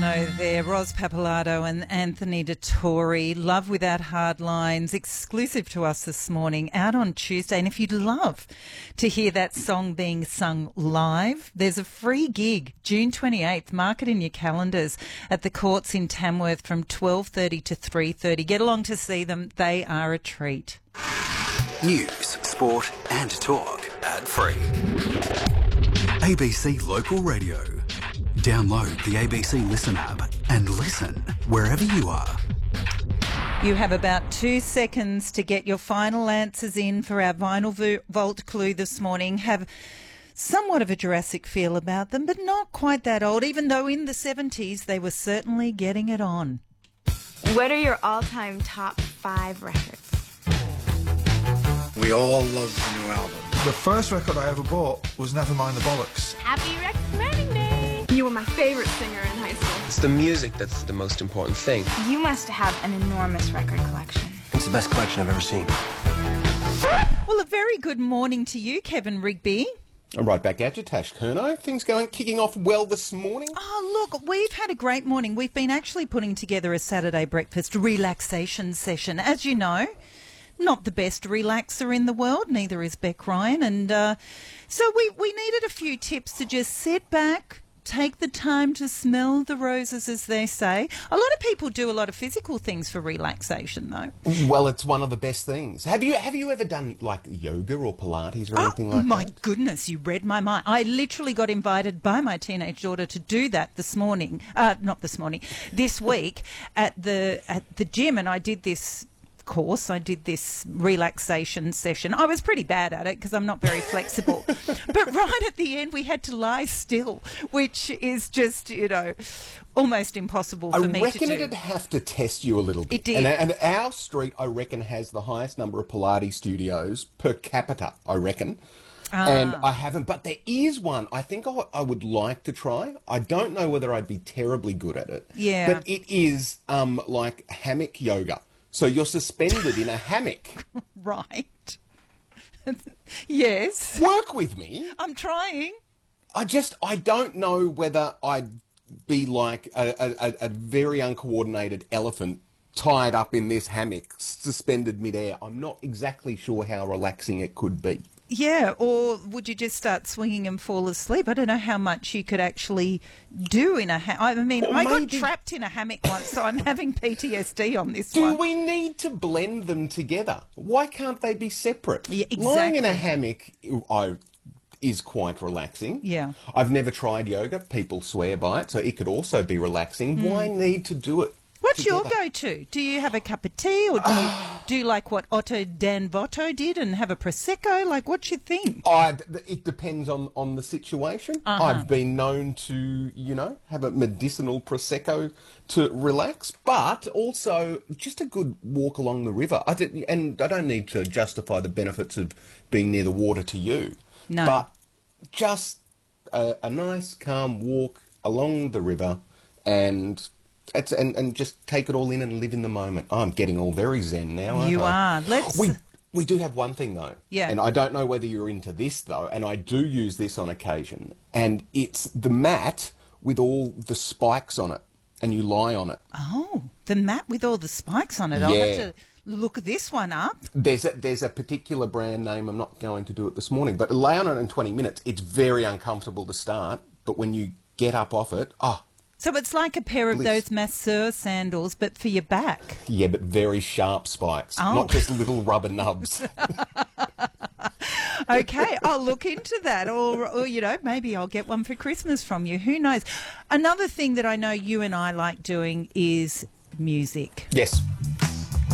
know there, Ros Pappalardo and Anthony Dettori, Love Without Hard Lines, exclusive to us this morning, out on Tuesday. And if you'd love to hear that song being sung live, there's a free gig, June 28th. Mark it in your calendars at the Courts in Tamworth from 12:30 to 3:30. Get along to see them. They are a treat. News, sport and talk. Ad-free. ABC Local Radio. Download the ABC Listen app and listen wherever you are. You have about 2 seconds to get your final answers in for our Vinyl Vault clue this morning. Have somewhat of a Jurassic feel about them, but not quite that old, even though in the 70s they were certainly getting it on. What are your all-time top 5 records? We all love the new album. The first record I ever bought was Nevermind the Bollocks. Happy Record Wedding Day! You were my favorite singer in high school. It's the music that's the most important thing. You must have an enormous record collection. It's the best collection I've ever seen. Well, a very good morning to you, Kevin Rigby. Right back at you, Tash Kerno. Things kicking off well this morning. Oh, look, we've had a great morning. We've been actually putting together a Saturday breakfast relaxation session. As you know, not the best relaxer in the world, neither is Beck Ryan. And so we needed a few tips to just sit back, take the time to smell the roses, as they say. A lot of people do a lot of physical things for relaxation, though. Well, it's one of the best things. Have you ever done, like, yoga or Pilates or anything like that? My goodness, you read my mind. I literally got invited by my teenage daughter to do that this week at the gym, and I did this course. I did this relaxation session. I was pretty bad at it because I'm not very flexible. But right at the end, we had to lie still, which is just, almost impossible for me to do. I reckon it'd have to test you a little bit. It did. And our street, I reckon, has the highest number of Pilates studios per capita, I reckon. And I haven't, but there is one I think I would like to try. I don't know whether I'd be terribly good at it. Yeah. But it is like hammock yoga. So you're suspended in a hammock. Right. Yes. Work with me. I'm trying. I don't know whether I'd be like a very uncoordinated elephant tied up in this hammock, suspended midair. I'm not exactly sure how relaxing it could be. Yeah, or would you just start swinging and fall asleep? I don't know how much you could actually do in a hammock. I mean, I got trapped in a hammock once, so I'm having PTSD on this one. Do we need to blend them together? Why can't they be separate? Yeah, exactly. Lying in a hammock is quite relaxing. Yeah. I've never tried yoga. People swear by it, so it could also be relaxing. Why need to do it? What's together? your go-to? Do you have a cup of tea, or do you do like what Otto Dan Votto did and have a Prosecco? Like, what's your thing? It depends on the situation. I've been known to, have a medicinal Prosecco to relax, but also just a good walk along the river. I don't need to justify the benefits of being near the water to you. No. But just a nice, calm walk along the river and just take it all in and live in the moment. Oh, I'm getting all very zen now, aren't I? You are. We do have one thing, though. Yeah. And I don't know whether you're into this, though, and I do use this on occasion. And it's the mat with all the spikes on it, and you lie on it. Oh, the mat with all the spikes on it. I'll have to look this one up. There's a particular brand name. I'm not going to do it this morning, but lay on it in 20 minutes. It's very uncomfortable to start, but when you get up off it, So it's like a pair of those masseur sandals, but for your back. Yeah, but very sharp spikes, not just little rubber nubs. Okay, I'll look into that. Or, maybe I'll get one for Christmas from you. Who knows? Another thing that I know you and I like doing is music. Yes.